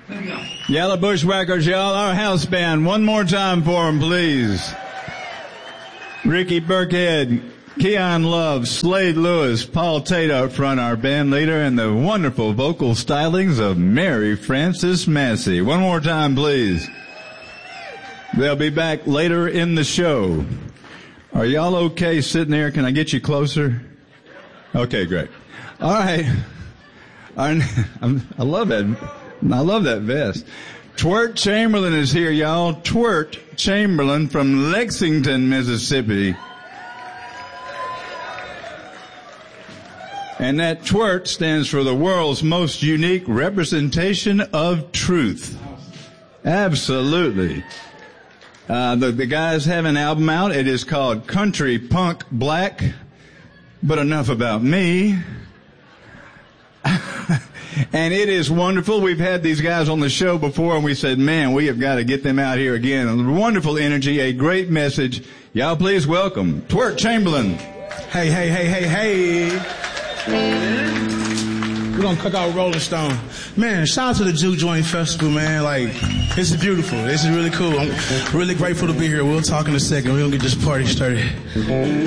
Yellow Bushwhackers, y'all. Our house band. One more time for them, please. Ricky Burkhead, Keon Love, Slade Lewis, Paul Tate up front, our band leader, and the wonderful vocal stylings of Mary Frances Massey. One more time, please. They'll be back later in the show. Are y'all okay sitting there? Can I get you closer? Okay, great. All right. I love that. I love that vest. Twirt Chamberlain is here, y'all. Twirt Chamberlain from Lexington, Mississippi. And that twirt stands for the world's most unique representation of truth. Absolutely. The guys have an album out. It is called Country Punk Black. But enough about me. And it is wonderful. We've had these guys on the show before, and we said, man, we have got to get them out here again. Wonderful energy, a great message. Y'all please welcome Twirt Chamberlain. Hey, hey, hey, hey, hey. We're going to cook out Rolling Stone. Man, shout out to the Juke Joint Festival, man. Like, this is beautiful. This is really cool. I'm really grateful to be here. We'll talk in a second. We're going to get this party started.